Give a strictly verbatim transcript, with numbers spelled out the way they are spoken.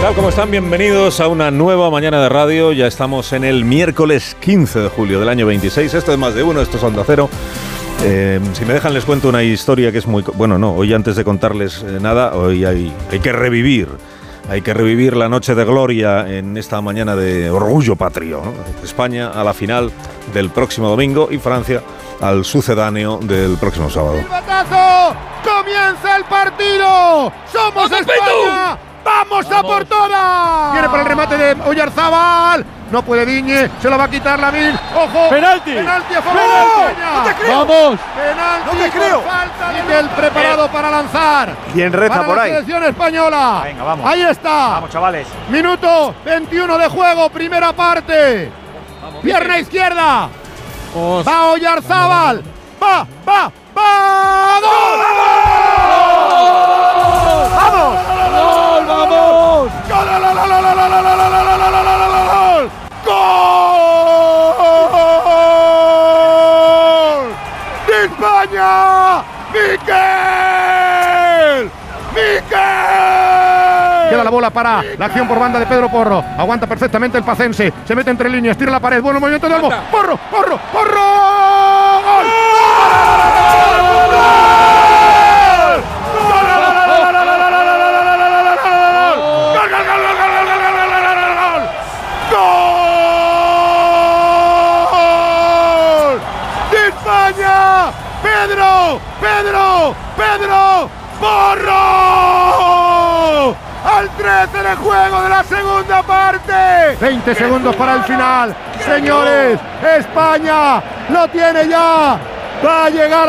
tal? ¿Cómo están? Bienvenidos a una nueva mañana de radio. Ya estamos en el miércoles quince de julio del año veintiséis. Esto es Más de Uno, esto es Onda Cero. Eh, si me dejan les cuento una historia que es muy... Bueno, no, hoy antes de contarles eh, nada, hoy hay, hay que revivir. Hay que revivir la noche de gloria en esta mañana de orgullo patrio, ¿no? España a la final del próximo domingo y Francia al sucedáneo del próximo sábado. ¡Silbatazo! ¡Comienza el partido! ¡Somos España! ¡Vamos, ¡Vamos a por todas! Viene por el remate de Oyarzábal. No puede Diñe, se lo va a quitar Lamine. ¡Ojo! ¡Penalti! ¡Penalti a favor ¡No! de España! ¡No te creo! ¡Vamos! ¡Penalti! ¡No te creo! Por falta de Miquel preparado eh. para lanzar. ¿Quién reza para por la ahí? Selección española. Venga, vamos. Ahí está. Vamos, chavales. Minuto veintiuno de juego, primera parte. Vamos, pierna bien. Izquierda. Os... Va Oyarzábal. Va, va, va. ¡Gol! ¡Vamos! ¡Gol, vamos! ¡Gol! ¡Gol! ¡De España! ¡Miquel! ¡Miquel! Queda la bola para la acción por banda de Pedro Porro. Aguanta perfectamente el pacense. Se mete entre líneas, tira la pared. Bueno movimiento de Olmo. ¡Porro, Porro, Porro! ¡Gol! ¡Pedro! ¡Pedro! ¡Pedro! ¡Porro! Al trece de juego de la segunda parte. veinte segundos para el final. Señores, España lo tiene ya. Va a llegar.